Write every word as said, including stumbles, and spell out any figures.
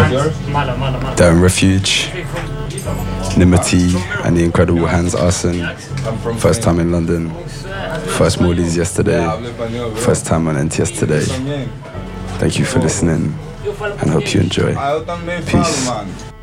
Darren Refuge, Nimity, and the incredible Hans Arsen. First time in London, first Morley's yesterday, first time on N T S today. Thank you for listening and hope you enjoy. Peace.